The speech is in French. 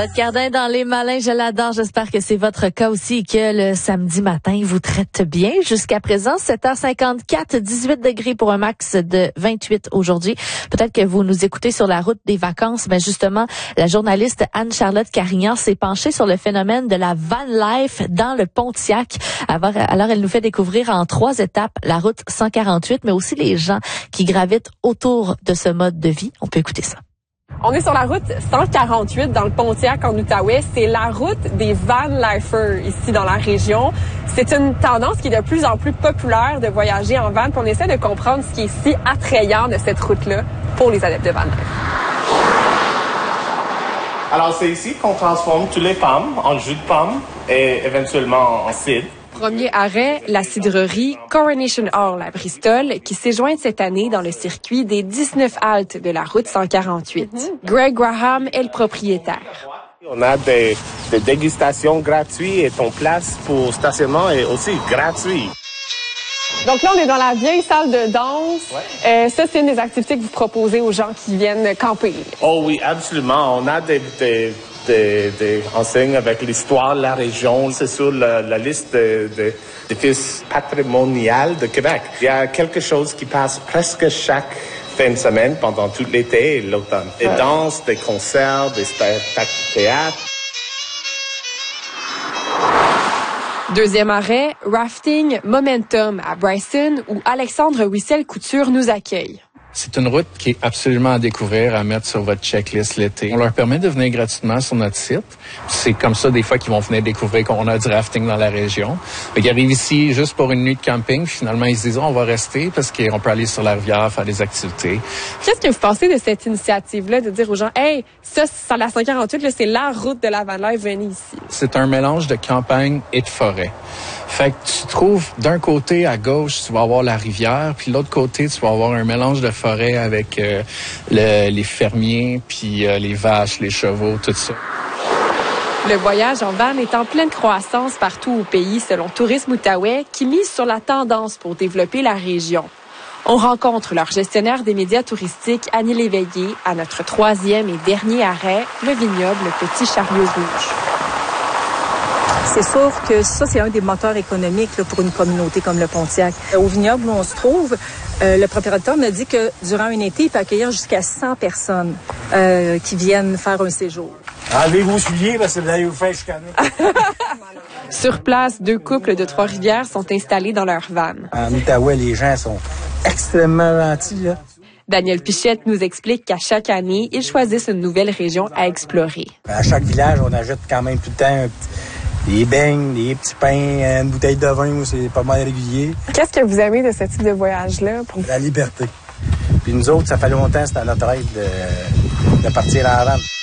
Votre Cardin dans les malins, je l'adore. J'espère que c'est votre cas aussi et que le samedi matin vous traite bien. Jusqu'à présent, 7h54, 18 degrés pour un max de 28 aujourd'hui. Peut-être que vous nous écoutez sur la route des vacances. Mais justement, la journaliste Anne-Charlotte Carignan s'est penchée sur le phénomène de la van life dans le Pontiac. Alors, elle nous fait découvrir en 3 étapes la route 148, mais aussi les gens qui gravitent autour de ce mode de vie. On peut écouter ça. On est sur la route 148 dans le Pontiac en Outaouais. C'est la route des van-lifers ici dans la région. C'est une tendance qui est de plus en plus populaire de voyager en van. Puis on essaie de comprendre ce qui est si attrayant de cette route-là pour les adeptes de van life. Alors c'est ici qu'on transforme tous les pommes en jus de pomme et éventuellement en cidre. Premier arrêt, la cidrerie Coronation Hall à Bristol, qui s'est jointe cette année dans le circuit des 19 haltes de la route 148. Greg Graham est le propriétaire. On a des dégustations gratuites et ton place pour stationnement est aussi gratuit. Donc là, on est dans la vieille salle de danse. Ouais. Ça, c'est une des activités que vous proposez aux gens qui viennent camper. Oh oui, absolument. On a des enseignes avec l'histoire de la région. C'est sur la liste des édifices patrimoniaux de Québec. Il y a quelque chose qui passe presque chaque fin de semaine pendant tout l'été et l'automne. Des danses, des concerts, des spectacles de théâtre. Deuxième arrêt, Rafting Momentum à Bryson, où Alexandre Wissel-Couture nous accueille. C'est une route qui est absolument à découvrir, à mettre sur votre checklist l'été. On leur permet de venir gratuitement sur notre site. C'est comme ça, des fois, qu'ils vont venir découvrir qu'on a du rafting dans la région. Ils arrivent ici juste pour une nuit de camping. Finalement, ils se disent, on va rester parce qu'on peut aller sur la rivière, faire des activités. Qu'est-ce que vous pensez de cette initiative-là, de dire aux gens, hey, ça, c'est la 148, là, c'est la route de la van life, venez ici? C'est un mélange de campagne et de forêt. Fait que tu trouves d'un côté à gauche, tu vas avoir la rivière, puis de l'autre côté, tu vas avoir un mélange de forêt avec les fermiers, puis les vaches, les chevaux, tout ça. Le voyage en van est en pleine croissance partout au pays, selon Tourisme Outaouais, qui mise sur la tendance pour développer la région. On rencontre leur gestionnaire des médias touristiques, Annie Léveillé, à notre 3e et dernier arrêt, le vignoble Petit Chariot Rouge. C'est sûr que ça, c'est un des moteurs économiques là, pour une communauté comme le Pontiac. Au vignoble où on se trouve, le propriétaire m'a dit que durant un été, il peut accueillir jusqu'à 100 personnes qui viennent faire un séjour. Enlevez vos souliers parce que vous allez vous faire chicaner. Sur place, 2 couples de Trois-Rivières sont installés dans leur van. En Outaouais, les gens sont extrêmement gentils, là. Daniel Pichette nous explique qu'à chaque année, ils choisissent une nouvelle région à explorer. À chaque village, on ajoute quand même tout le temps des beignes, des petits pains, une bouteille de vin, c'est pas mal régulier. Qu'est-ce que vous aimez de ce type de voyage-là? La liberté. Puis nous autres, ça fait longtemps, c'est à notre rêve de partir en van.